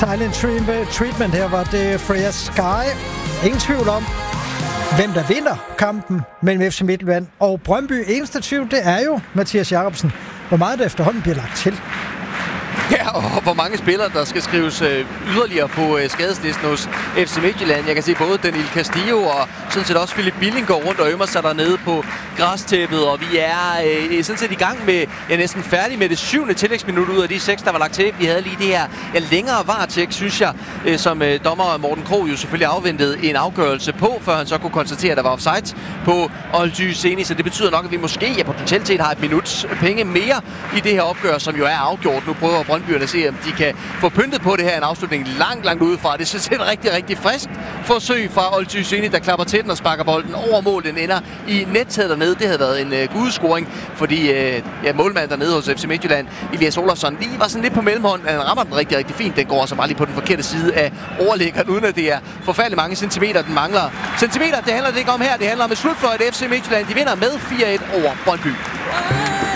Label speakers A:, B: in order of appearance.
A: Silent Treatment. Her var det Freya Sky. Ingen tvivl om, hvem der vinder kampen mellem FC Midtjylland og Brøndby. Eneste tvivl, det er jo Mathias Jacobsen. Hvor meget der efterhånden bliver lagt til.
B: Ja, og hvor mange spillere, der skal skrives yderligere på skadeslisten hos FC Midtjylland. Jeg kan se både Daniel Castillo og sådan set også Philip Billing går rundt og ømmer sig dernede på græstæppet. Og vi er sådan set i gang med, næsten færdige med det 7. tillægsminut ud af de 6, der var lagt til. Vi havde lige det her længere VAR-tjek, synes jeg, som dommer Morten Krog jo selvfølgelig afventede en afgørelse på, før han så kunne konstatere, at der var offside på Oldty Seni. Så det betyder nok, at vi måske potentielt set har et minuts penge mere i det her opgør, som jo er afgjort. Nu prøver Brøndbyerne at se, om de kan få pyntet på det her en afslutning langt udefra. Det synes jeg er et rigtig frisk forsøg fra Oldty Seni, der klapper til den og sparker bolden over mål. Den ender i nettaget dernede. Det havde været en gudscoring, fordi målmanden dernede hos FC Midtjylland, Elias Olofsson, lige var sådan lidt på mellemhånd. Han rammer den rigtig fint. Den går altså bare lige på den forkerte side af overlæggeren, uden at det er forfærdeligt mange centimeter, den mangler. Centimeter, det handler det ikke om her. Det handler om et slutfløjt FC Midtjylland. De vinder med 4-1 over Brøndby.